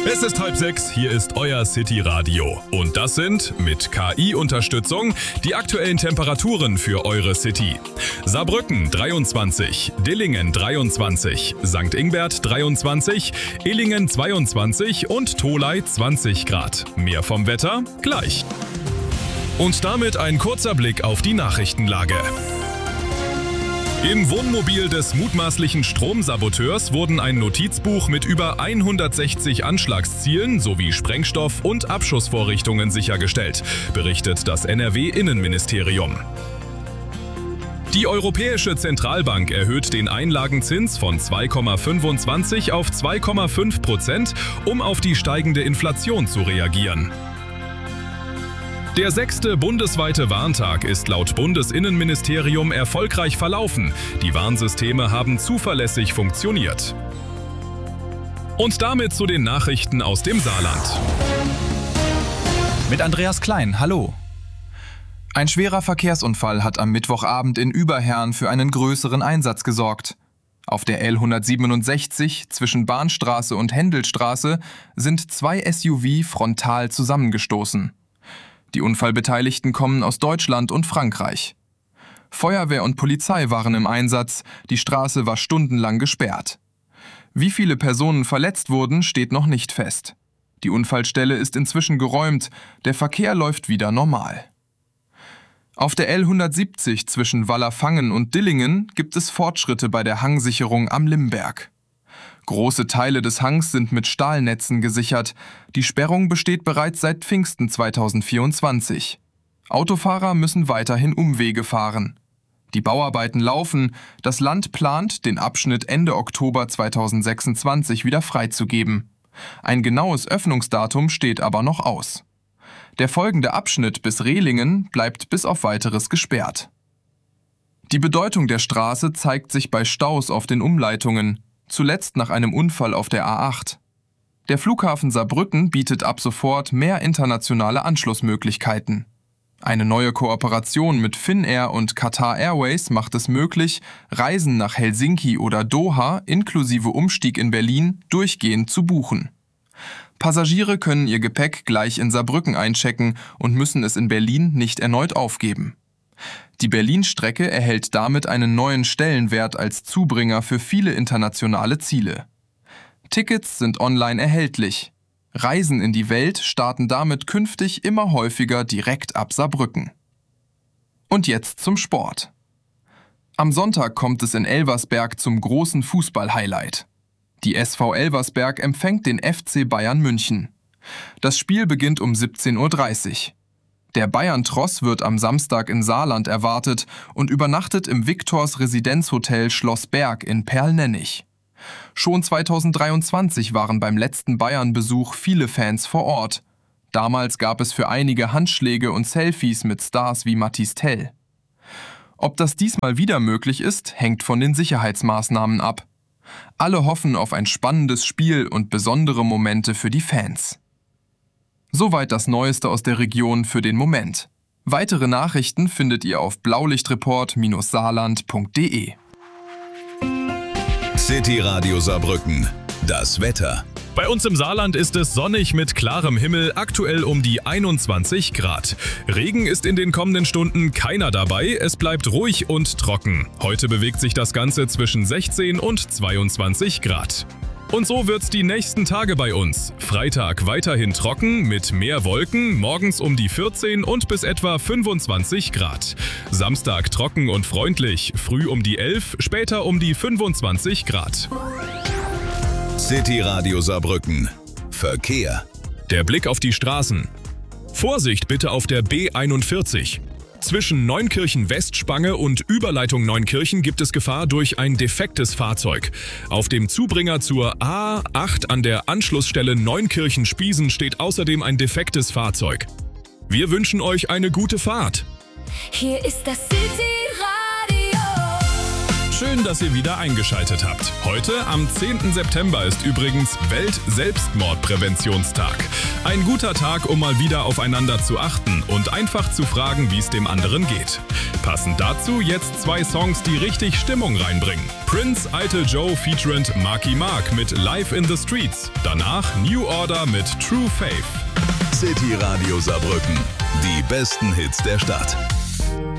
Es ist 5:30, hier ist euer City Radio. Und das sind, mit KI-Unterstützung, die aktuellen Temperaturen für eure City. Saarbrücken 23, Dillingen 23, St. Ingbert 23, Illingen 22 und Tholey 20 Grad. Mehr vom Wetter gleich. Und damit ein kurzer Blick auf die Nachrichtenlage. Im Wohnmobil des mutmaßlichen Stromsaboteurs wurden ein Notizbuch mit über 160 Anschlagszielen sowie Sprengstoff- und Abschussvorrichtungen sichergestellt, berichtet das NRW-Innenministerium. Die Europäische Zentralbank erhöht den Einlagenzins von 2,25 auf 2,5%, um auf die steigende Inflation zu reagieren. Der 6. bundesweite Warntag ist laut Bundesinnenministerium erfolgreich verlaufen. Die Warnsysteme haben zuverlässig funktioniert. Und damit zu den Nachrichten aus dem Saarland. Mit Andreas Klein, hallo. Ein schwerer Verkehrsunfall hat am Mittwochabend in Überherrn für einen größeren Einsatz gesorgt. Auf der L167 zwischen Bahnstraße und Händelstraße sind zwei SUV frontal zusammengestoßen. Die Unfallbeteiligten kommen aus Deutschland und Frankreich. Feuerwehr und Polizei waren im Einsatz, die Straße war stundenlang gesperrt. Wie viele Personen verletzt wurden, steht noch nicht fest. Die Unfallstelle ist inzwischen geräumt, der Verkehr läuft wieder normal. Auf der L170 zwischen Wallerfangen und Dillingen gibt es Fortschritte bei der Hangsicherung am Limberg. Große Teile des Hangs sind mit Stahlnetzen gesichert. Die Sperrung besteht bereits seit Pfingsten 2024. Autofahrer müssen weiterhin Umwege fahren. Die Bauarbeiten laufen. Das Land plant, den Abschnitt Ende Oktober 2026 wieder freizugeben. Ein genaues Öffnungsdatum steht aber noch aus. Der folgende Abschnitt bis Rehlingen bleibt bis auf Weiteres gesperrt. Die Bedeutung der Straße zeigt sich bei Staus auf den Umleitungen. Zuletzt nach einem Unfall auf der A8. Der Flughafen Saarbrücken bietet ab sofort mehr internationale Anschlussmöglichkeiten. Eine neue Kooperation mit Finnair und Qatar Airways macht es möglich, Reisen nach Helsinki oder Doha inklusive Umstieg in Berlin durchgehend zu buchen. Passagiere können ihr Gepäck gleich in Saarbrücken einchecken und müssen es in Berlin nicht erneut aufgeben. Die Berlin-Strecke erhält damit einen neuen Stellenwert als Zubringer für viele internationale Ziele. Tickets sind online erhältlich. Reisen in die Welt starten damit künftig immer häufiger direkt ab Saarbrücken. Und jetzt zum Sport. Am Sonntag kommt es in Elversberg zum großen Fußball-Highlight. Die SV Elversberg empfängt den FC Bayern München. Das Spiel beginnt um 17:30 Uhr. Der Bayern-Tross wird am Samstag in Saarland erwartet und übernachtet im Victors Residenzhotel Schloss Berg in Perlnennig. Schon 2023 waren beim letzten Bayern-Besuch viele Fans vor Ort. Damals gab es für einige Handschläge und Selfies mit Stars wie Mathys Tell. Ob das diesmal wieder möglich ist, hängt von den Sicherheitsmaßnahmen ab. Alle hoffen auf ein spannendes Spiel und besondere Momente für die Fans. Soweit das Neueste aus der Region für den Moment. Weitere Nachrichten findet ihr auf blaulichtreport-saarland.de. City Radio Saarbrücken. Das Wetter. Bei uns im Saarland ist es sonnig mit klarem Himmel, aktuell um die 21 Grad. Regen ist in den kommenden Stunden keiner dabei, es bleibt ruhig und trocken. Heute bewegt sich das Ganze zwischen 16 und 22 Grad. Und so wird's die nächsten Tage bei uns. Freitag weiterhin trocken mit mehr Wolken, morgens um die 14 und bis etwa 25 Grad. Samstag trocken und freundlich, früh um die 11, später um die 25 Grad. City Radio Saarbrücken. Verkehr. Der Blick auf die Straßen. Vorsicht bitte auf der B41. Zwischen Neunkirchen-Westspange und Überleitung Neunkirchen gibt es Gefahr durch ein defektes Fahrzeug. Auf dem Zubringer zur A8 an der Anschlussstelle Neunkirchen-Spiesen steht außerdem ein defektes Fahrzeug. Wir wünschen euch eine gute Fahrt. Hier ist das City Radio. Schön, dass ihr wieder eingeschaltet habt. Heute, am 10. September, ist übrigens Welt-Selbstmordpräventionstag. Ein guter Tag, um mal wieder aufeinander zu achten und einfach zu fragen, wie es dem anderen geht. Passend dazu jetzt 2 Songs, die richtig Stimmung reinbringen. Prince Eitel Joe featuring Marky Mark mit Live in the Streets. Danach New Order mit True Faith. City Radio Saarbrücken. Die besten Hits der Stadt.